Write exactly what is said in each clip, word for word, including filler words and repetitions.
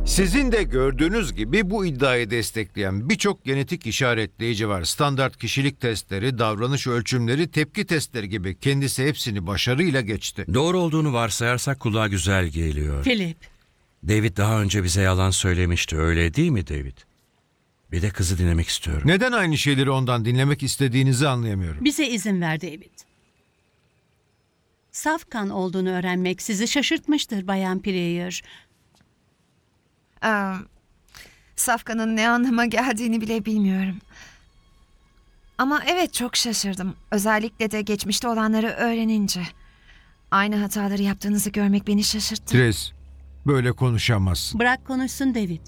Sizin de gördüğünüz gibi bu iddiayı destekleyen birçok genetik işaretleyici var. Standart kişilik testleri, davranış ölçümleri, tepki testleri gibi. Kendisi hepsini başarıyla geçti. Doğru olduğunu varsayarsak kulağa güzel geliyor. Philip, David daha önce bize yalan söylemişti, öyle değil mi David? Bir de kızı dinlemek istiyorum. Neden aynı şeyleri ondan dinlemek istediğinizi anlayamıyorum. bize izin ver David. Saf kan olduğunu öğrenmek sizi şaşırtmıştır Bayan Pryor. Ee, Safkan'ın ne anlama geldiğini bile bilmiyorum. Ama evet, çok şaşırdım. Özellikle de geçmişte olanları öğrenince. Aynı hataları yaptığınızı görmek beni şaşırttı. Tris, böyle konuşamazsın. Bırak konuşsun David.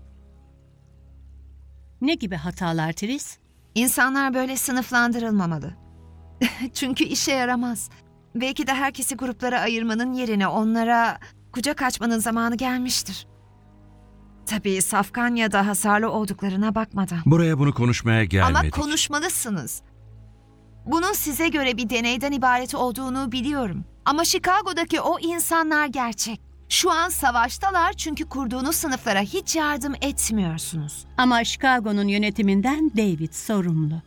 Ne gibi hatalar Tris? İnsanlar böyle sınıflandırılmamalı. Çünkü işe yaramaz. Belki de herkesi gruplara ayırmanın yerine onlara kucak açmanın zamanı gelmiştir. Tabii safkan ya da hasarlı olduklarına bakmadan. Buraya bunu konuşmaya gelmedik. Ama konuşmalısınız. Bunun size göre bir deneyden ibaret olduğunu biliyorum. Ama Chicago'daki o insanlar gerçek. Şu an savaştalar çünkü kurduğunuz sınıflara hiç yardım etmiyorsunuz. Ama Chicago'nun yönetiminden David sorumlu.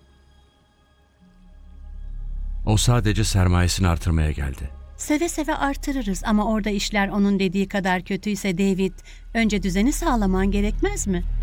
O sadece sermayesini artırmaya geldi. Seve seve artırırız ama orada işler onun dediği kadar kötüyse David, önce düzeni sağlaman gerekmez mi?